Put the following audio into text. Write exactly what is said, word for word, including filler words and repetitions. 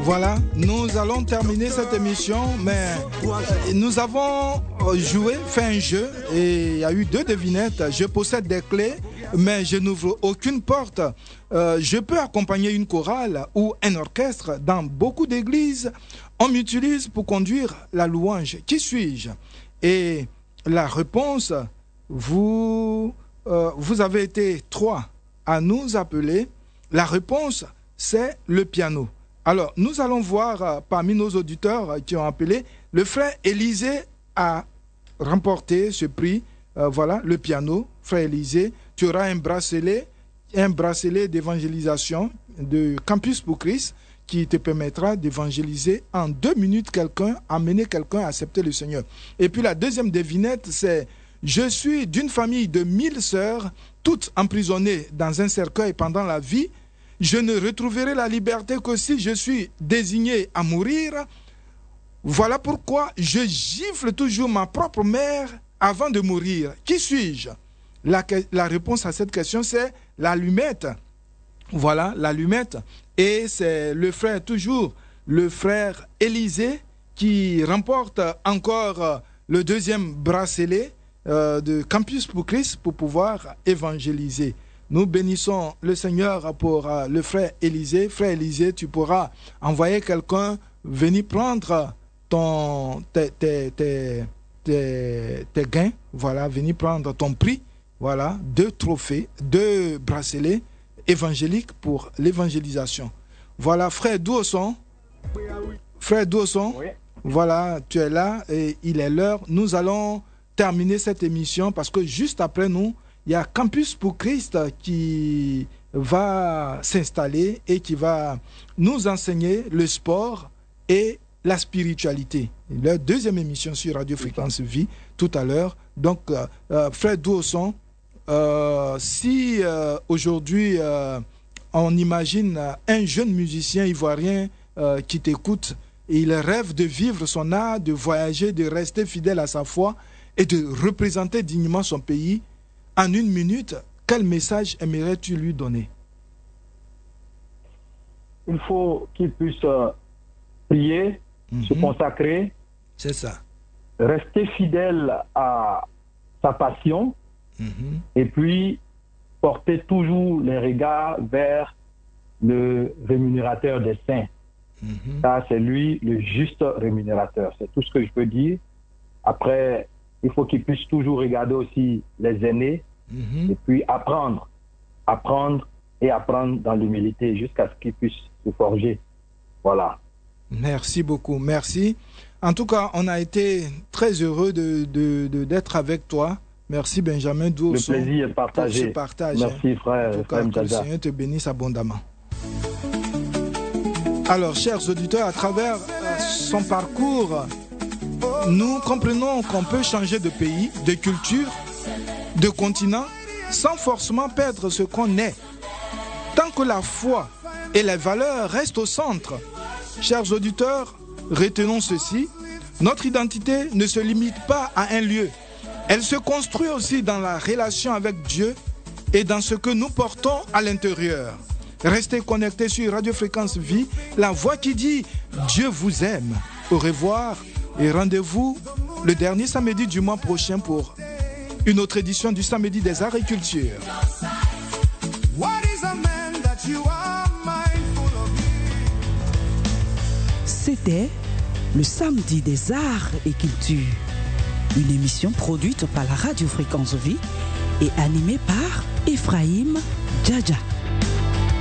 Voilà, nous allons terminer cette émission, mais nous avons joué, fait un jeu et il y a eu deux devinettes. Je possède des clés, mais je n'ouvre aucune porte. Euh, je peux accompagner une chorale ou un orchestre dans beaucoup d'églises. On m'utilise pour conduire la louange. Qui suis-je? Et la réponse, vous, euh, vous avez été trois à nous appeler. La réponse, c'est le piano. Alors, nous allons voir euh, parmi nos auditeurs euh, qui ont appelé, le frère Élisée a remporté ce prix. Euh, voilà, le piano. Frère Élisée, tu auras un bracelet, un bracelet d'évangélisation de Campus pour Christ qui te permettra d'évangéliser en deux minutes quelqu'un, amener quelqu'un à accepter le Seigneur. Et puis la deuxième devinette, c'est « Je suis d'une famille de mille sœurs, toutes emprisonnées dans un cercueil pendant la vie. Je ne retrouverai la liberté que si je suis désigné à mourir. Voilà pourquoi je gifle toujours ma propre mère avant de mourir. Qui suis-je » la, la réponse à cette question, c'est l'allumette. Voilà, l'allumette. Et c'est le frère, toujours le frère Élisée, qui remporte encore le deuxième bracelet euh, de Campus pour Christ pour pouvoir évangéliser. Nous bénissons le Seigneur pour euh, le frère Élisée. Frère Élisée, tu pourras envoyer quelqu'un venir prendre ton, tes, tes, tes, tes, tes gains. Voilà, venir prendre ton prix. Voilà, deux trophées, deux bracelets évangéliques pour l'évangélisation. Voilà, frère Douosson. Frère Douosson, oui. Voilà, tu es là et il est l'heure. Nous allons terminer cette émission parce que juste après nous, il y a Campus pour Christ qui va s'installer et qui va nous enseigner le sport et la spiritualité. Leur deuxième émission sur Radio Fréquence Vie tout à l'heure. Donc, euh, euh, frère Douosson, euh, si euh, aujourd'hui euh, on imagine un jeune musicien ivoirien euh, qui t'écoute et il rêve de vivre son art, de voyager, de rester fidèle à sa foi et de représenter dignement son pays, en une minute, quel message aimerais-tu lui donner? Il faut qu'il puisse prier, mm-hmm. se consacrer. C'est ça. Rester fidèle à sa passion, mm-hmm. et puis porter toujours les regards vers le rémunérateur des saints. Mm-hmm. Ça, c'est lui le juste rémunérateur. C'est tout ce que je peux dire. Après, il faut qu'il puisse toujours regarder aussi les aînés, mm-hmm. et puis apprendre, apprendre et apprendre dans l'humilité jusqu'à ce qu'il puisse se forger. Voilà. Merci beaucoup, merci. En tout cas, on a été très heureux de, de, de, d'être avec toi. Merci Benjamin Douosson. Le plaisir est partagé. Pour ce partage. Merci frère. En tout cas, que le Seigneur te bénisse abondamment. Alors, chers auditeurs, à travers son parcours, nous comprenons qu'on peut changer de pays, de culture, de continent, sans forcément perdre ce qu'on est. Tant que la foi et les valeurs restent au centre, chers auditeurs, retenons ceci, notre identité ne se limite pas à un lieu. Elle se construit aussi dans la relation avec Dieu et dans ce que nous portons à l'intérieur. Restez connectés sur Radio Fréquence Vie, la voix qui dit « Dieu vous aime ». Au revoir et rendez-vous le dernier samedi du mois prochain pour une autre édition du Samedi des Arts et Cultures. C'était le Samedi des Arts et Cultures, une émission produite par la Radio Fréquence Vie et animée par Ephraim Djadja.